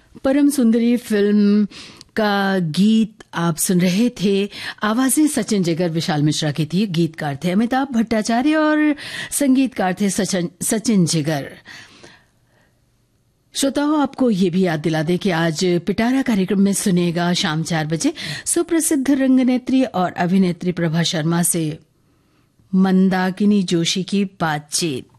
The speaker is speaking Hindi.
परम सुंदरी फिल्म का गीत आप सुन रहे थे। आवाजें सचिन जिगर, विशाल मिश्रा की थी। गीतकार थे अमिताभ भट्टाचार्य और संगीतकार थे सचिन जिगर। श्रोताओं, आपको ये भी याद दिला दे कि आज पिटारा कार्यक्रम में सुनेगा शाम 4 बजे सुप्रसिद्ध रंगनेत्री और अभिनेत्री प्रभा शर्मा से मंदाकिनी जोशी की बातचीत।